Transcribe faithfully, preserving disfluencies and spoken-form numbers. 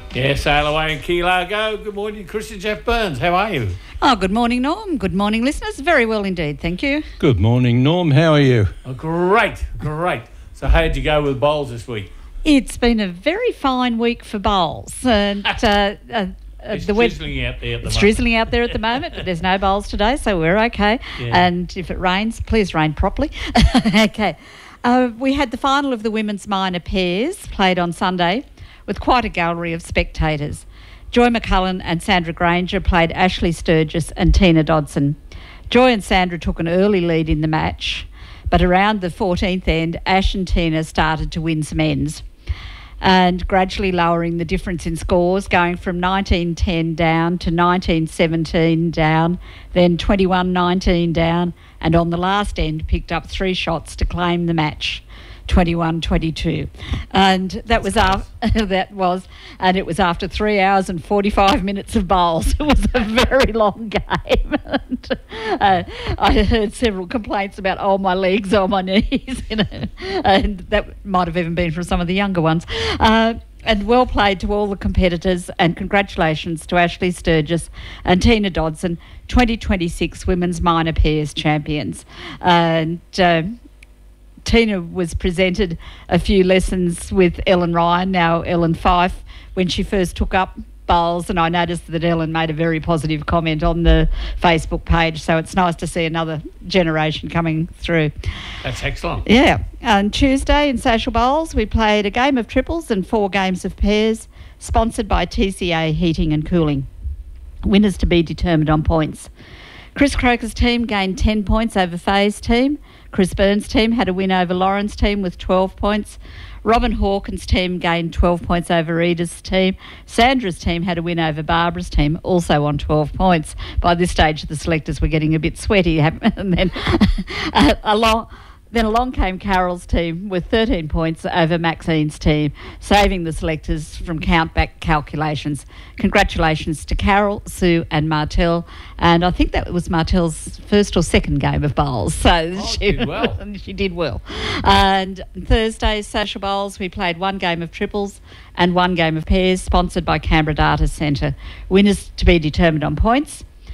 Yeah, sail away and Kilo go. Good morning, Christian Jeff Burns. How are you? Oh, good morning, Norm. Good morning, listeners. Very well indeed, thank you. Good morning, Norm. How are you? Oh, great, great. So how'd you go with bowls this week? It's been a very fine week for bowls. And, uh, uh, uh, It's the drizzling out there at the It's moment. drizzling out there at the moment, but there's no bowls today, so we're okay. Yeah. And if it rains, please rain properly. Okay. Uh, we had the final of the women's minor pairs played on Sunday with quite a gallery of spectators. Joy McCullen and Sandra Granger played Ashley Sturgis and Tina Dodson. Joy and Sandra took an early lead in the match, but around the fourteenth end, Ash and Tina started to win some ends and gradually lowering the difference in scores, going from nineteen ten down to nineteen seventeen down, then twenty-one nineteen down, and on the last end picked up three shots to claim the match, twenty-one twenty-two. And that was after, that was, and it was after three hours and forty-five minutes of bowls. It was a very long game. And, uh, I heard several complaints about, oh, my legs, oh, my knees, you know, and that might have even been from some of the younger ones. Uh, and well played to all the competitors, and congratulations to Ashley Sturgis and Tina Dodson, twenty twenty-six Women's Minor Pairs champions. And uh, Tina was presented a few lessons with Ellen Ryan, now Ellen Fife, when she first took up bowls, and I noticed that Ellen made a very positive comment on the Facebook page, so it's nice to see another generation coming through. That's excellent. Yeah. On Tuesday in Social Bowls, we played a game of triples and four games of pairs, sponsored by T C A Heating and Cooling. Winners to be determined on points. Chris Croker's team gained ten points over Faye's team. Chris Burns' team had a win over Lauren's team with twelve points. Robin Hawkins' team gained twelve points over Edith's team. Sandra's team had a win over Barbara's team, also on twelve points. By this stage, the selectors were getting a bit sweaty. And then uh, along... Then along came Carol's team with thirteen points over Maxine's team, saving the selectors from count-back calculations. Congratulations to Carol, Sue and Martel. And I think that was Martel's first or second game of bowls. So Oh, she did well. she did well. And Thursday's Social Bowls, we played one game of triples and one game of pairs, sponsored by Canberra Data Centre. Winners to be determined on points.